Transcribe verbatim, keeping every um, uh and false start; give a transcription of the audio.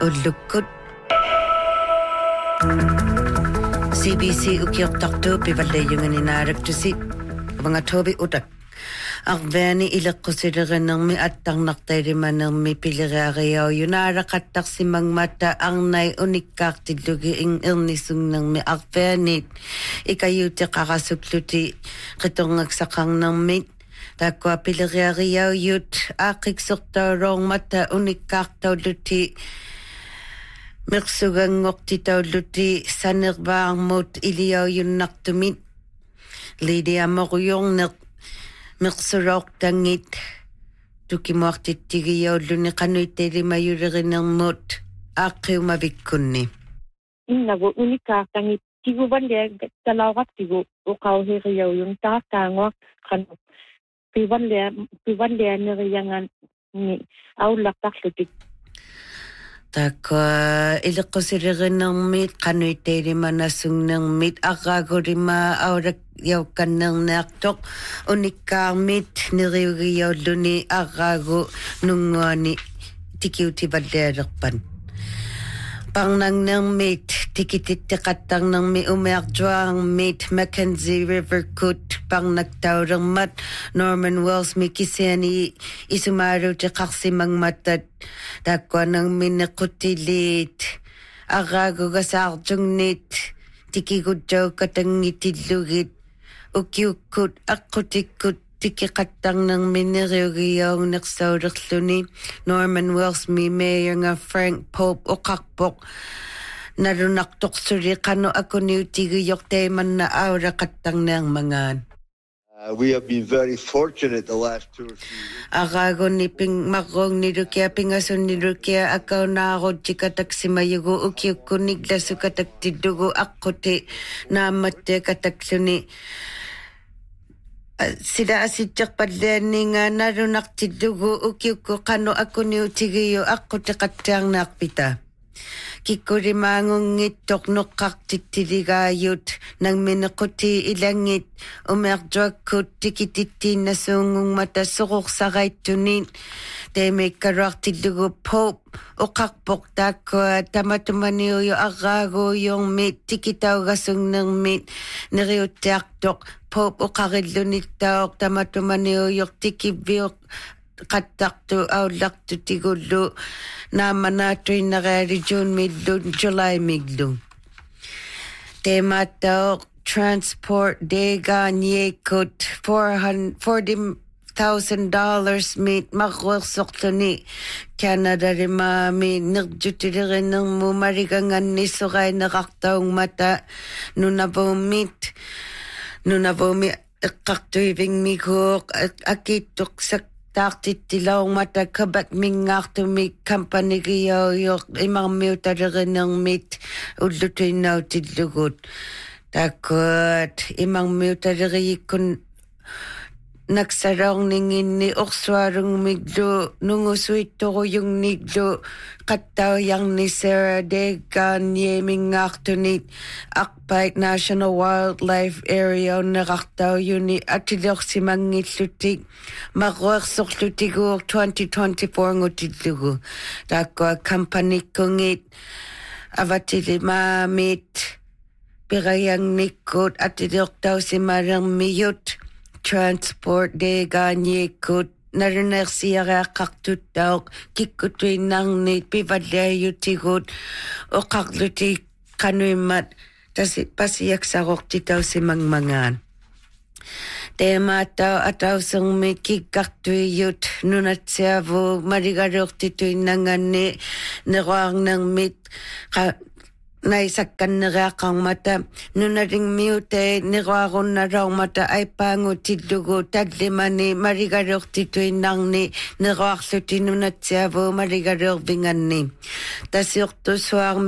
уллуккут C B C ukiortartuu pivallayunganinaaraptusi avangatobi utak arvaani ileqqusilerenermi attarnartailimaanermi pileriariauyunaaraqattarsimangmatta arnai unikkaartillugi ing ernisungnermi arvaanit ikayuteqarasukluti qitorngaksaqarnermit taakua pileriariauyut aaqiqsortaulormatta unikkaartaulluti Mersuganngortitaulluti sanervaarmut iliauyunnartumit lidiamoruyorneq mersuloortangit tukimuartittigiaulluni qanuittalimayulerinermut aaqqiumavikkunni innagu unikkaartangit tiguvanlia talauqattigu uqauheriauyun taaqtaangoa qanu pivanlia pivanlianeriangan ni aullartarlutik Takwa ileqqusilerenermit qanuittailimanassungnermit arraagulima aurak yaukannerneartoq unikkaarmit neriugiaulluni arraagu nunguani tikiutivallialerpan Parnangnermit tikititteqattarnermi umiartuarmit Mackenzie River Kut parnaktaulermat Norman Wells mikisiani isumaaluteqarsimangmattat taakkuanermi nequtilit arraagugasaartugnit tikigutjaukkatangitillugit ukiukkut aqqutikkut tikiqattarnermineriugiaugnersaullerluni Norman Wells mi mayornga Frank Pope oqarpoq narunartoqsuli qanu akuniutigiyortaimanna auraqattarnearmangaan Uh, we have been very fortunate the last two or three years. Aragoni ping marrongnilukia pingasunnilukia akaunaaruttikataksimаюгу ukiukkuniglasukataktiddugu aqqути naammatte kataksluni sida asitterpallianninga narunartillugu ukiukku qanu akuniutigiyu aqqutiqattaarnaarpita Kikkulimaangungittoq noqqartittiligaayut nangminequti ilangit umiartuakkut tikitittiinnasuungungmata soqorsaraittunit teemikkaruartillugu Pope oqarpoq taakkua tamatumaniuyu arraaguuyormit tikitaugasungnermit neriuttiartoq Pope oqarillunittaoq tamatumaniuyor tikivviuq qattartu aullartu tigullu naamanaatuinnereali June millu July millu teemaattaoq transport deegaaniekut forty thousand dollars mit marruersorluni Canada-limaami nerjutilerenermu marigangannissorainerartaungmata nunavumit nunavumi eqqartuivingmiguuq akittuqsak taartittilaungmata kabak mingaartumi kampanigiauyor imarmiutalerinermit ullutuinnautilugut taakkuat imarmiutaleriikkun naksalorninginni orsualungmiglu nungusuittoruyungniglu qattaujarni Sarah Deegaanimingaartunit Aqpait National Wildlife Area onnerartaujuni atilorsimangillutik marruersorlutiguur twenty twenty-four ngutillugu taakkua kampanikkungit avatilimaamit pirayangnikkut atiliortausimalermiyut transport deegaaniekut narunersiaraaqartuttauq kikkutuinnarnit pivalliayutigut oqarluti qanuimmat tasi pasiaksarortitausimangmangaan teemaattau atausermit kikkartuiyut nunatsiavu maligaluortituinnanganni neruarnermit naisakkannereaqarmata nunaringmiute neruarunnalaormata aipaangutillugu tallimani maligaluortituinnarni neruarluti nunatsiavu maligaluorvinganni tasiortusuarmi